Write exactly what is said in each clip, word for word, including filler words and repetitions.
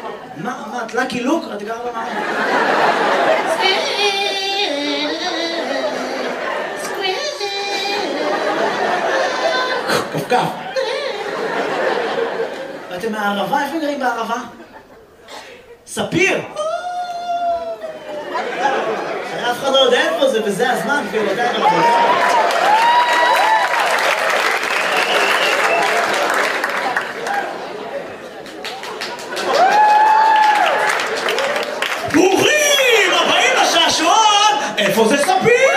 מה, מה, את לקי לוק? את תקרא במה? קפקף. ואתם מהערבה? איפה גרים בערבה? ספיר! אף אחד לא יודע איפה זה, וזה הזמן, כאילו, אתה יודע מה. ברוכים הבאים לשעשועון! איפה זה ספיר?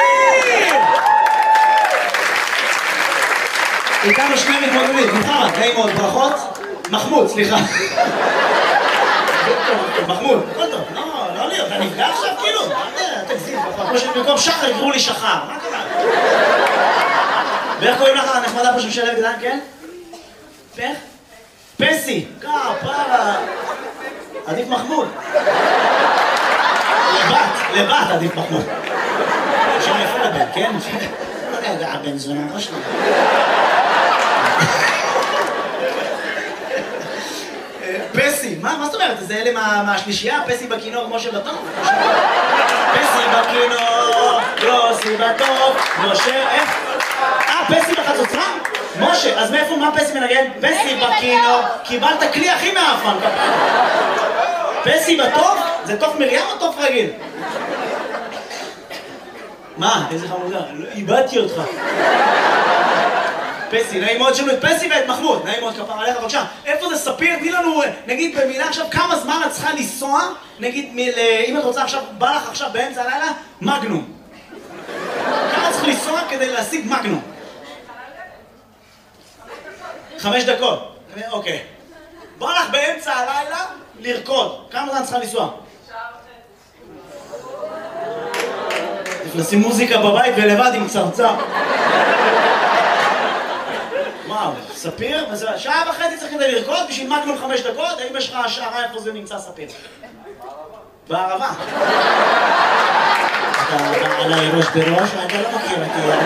איתנו שני מתמודדים, מוחמד, נעים מאוד, ברכות. מחמוד, סליחה. מחמוד, הכל טוב, לא, לא להיות, אתה נפגע עכשיו כאילו? תגזים, כמו שבמקום שחר יקראו לי שחר, מה קרה? ואיך קוראים לך הנחמדה פה שמשלבת גדלן, כן? פך? פסי, כפרה. עדיף מחמוד. לבת, לבת עדיף מחמוד. שם יפה לבן, כן? לא יודע, הבן זונה, לא שלנו. פסי, מה, מה זאת אומרת? זה אלה מהשלישייה? פסי בכינור, משה בטוב? פסי בכינור, יוסי בטוב, משה, איך? אה, פסי בחצוצרה? משה, אז מאיפה, מה פסי מנגן? פסי בכינור, קיבלת כלי הכי מאפן, כפרה. פסי בטוב? זה תוף מרים או תוף רגיל? מה? איזה חמודה? איבדתי אותך. פסי, נעים מאוד שלנו את פסי ואת מחמוד, נעים מאוד כפר עליך, בבקשה. איפה זה ספיר? תני לנו, נגיד במילה עכשיו, כמה זמן את צריכה לנסוע, נגיד, אם את רוצה עכשיו, בא לך עכשיו באמצע הלילה, מגנום. כמה צריך לנסוע כדי להשיג מגנום? חמש דקות. אוקיי. בא לך באמצע הלילה לרקוד. כמה זמן צריכה לנסוע? לשים מוזיקה בבית ולבד עם צרצר. וואו, ספיר? שעה וחצי צריך כדי לרקוד בשביל מגנום חמש דקות? האם יש לך השערה איפה זה נמצא ספיר? בערבה. אתה עליי ראש בראש ואתה לא מכיר אותי.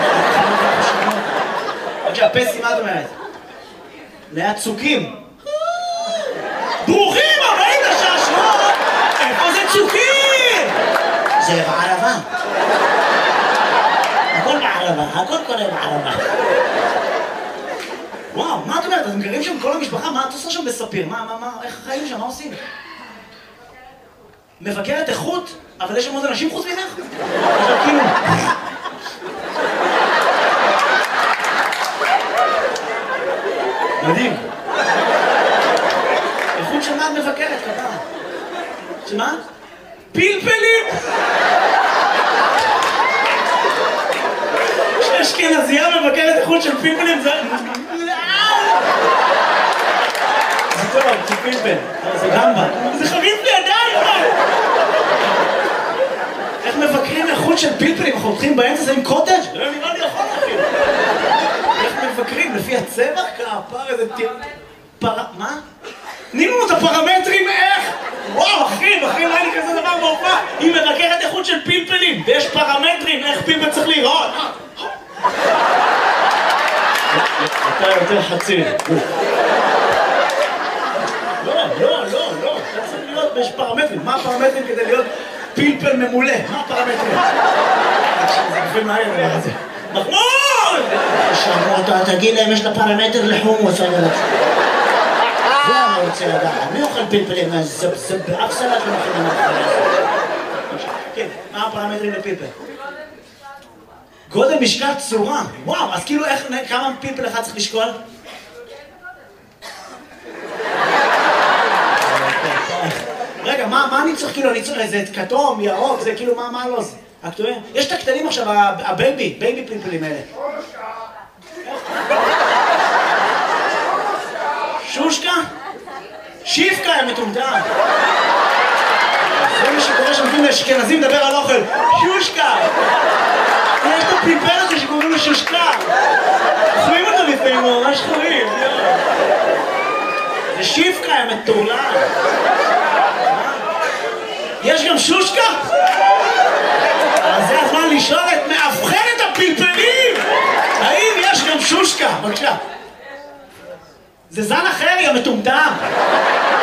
בבקשה, פסי, מה את אומרת? ליד צוקים. ברוכים הבאים לשעשועון! איפה זה צוקים? זה בערבה. הכל בערבה, הכל קורה בערבה. וואו, מה את אומרת? אתם גרים שם כל המשפחה? מה את עושה שם בספיר? מה, מה, מה, איך החיים שם? מה עושים? מבקרת איכות? אבל יש שם עוד אנשים חוץ ממך? עכשיו כאילו... מדהים. איכות של מה את מבקרת, כפרה? שמה? פלפלים! כשאשכנזייה מבקרת איכות של פלפלים זה... זה טוב, זה פלפל. זה גמבה. זה חביב לידיים! איך מבקרים איכות של פלפלים? חותכים באמצע זה עם קוטג'? לא נראה לי יכול אפילו. איך מבקרים? לפי הצבע? כפר איזה טיר... פר... מה? תני לנו את הפרמטרים איך? וואו, אחי, אחי, לא היה לי כזה דבר בהופעה. היא מבקרת איכות של פלפלים, ויש פרמטרים איך פלפל צריך להיראות. אתה יותר חצי. לא, לא, לא, לא. אתה צריך להיות, ויש פרמטרים. מה הפרמטרים כדי להיות פלפל ממולא? מה הפרמטרים? זה גופים מהר, דבר הזה. מחמוד! עכשיו, תגיד להם, יש לה פרמטר לחומוס, אני רוצה. זה אני רוצה לדעת. מי אוכל פלפלים? זה באף סלט לא מכינים אחרי זה. כן, מה הפרמטרים לפלפל? גודל, משקל, צורה. וואו, אז כאילו איך, כמה פלפל אחד צריך לשקול? רגע, מה אני צריך כאילו, אני צריך איזה כתום, ירוק, זה כאילו, מה לא זה? יש את הקטנים עכשיו, הבייבי, בייבי פלפלים האלה. שושקה? שיפקה הם מטומטם. זה מה שקורה שמתאים לאשכנזים לדבר על אוכל. שושקה! יש את הפלפל הזה שקוראים לו שושקה. חורים אותו לפעמים, הוא ממש חורים. זה שיפקה הם מטורלל. יש גם שושקה? אז זה הזמן לשאול את מאבחנת הפלפלים! האם יש גם שושקה? בבקשה. זה זן אחר, יא מטומטם!